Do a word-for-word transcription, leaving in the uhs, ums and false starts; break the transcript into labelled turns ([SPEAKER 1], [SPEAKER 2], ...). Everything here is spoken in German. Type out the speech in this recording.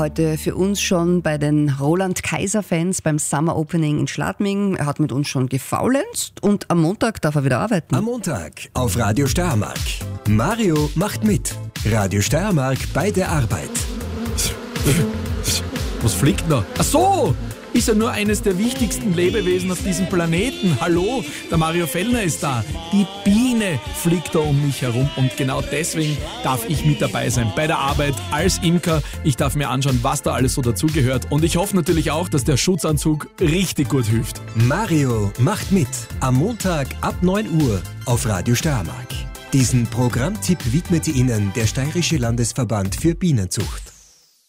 [SPEAKER 1] Heute für uns schon bei den Roland-Kaiser-Fans beim Summer Opening in Schladming. Er hat mit uns schon gefaulenzt und am Montag darf er wieder arbeiten.
[SPEAKER 2] Am Montag auf Radio Steiermark. Mario macht mit. Radio Steiermark bei der Arbeit.
[SPEAKER 3] Was fliegt noch? Ach so! Ist er nur eines der wichtigsten Lebewesen auf diesem Planeten. Hallo, der Mario Fellner ist da. Die Biene fliegt da um mich herum und genau deswegen darf ich mit dabei sein bei der Arbeit als Imker. Ich darf mir anschauen, was da alles so dazugehört und ich hoffe natürlich auch, dass der Schutzanzug richtig gut hilft.
[SPEAKER 2] Mario macht mit. Am Montag ab neun Uhr auf Radio Steiermark. Diesen Programmtipp widmete Ihnen der Steirische Landesverband für Bienenzucht.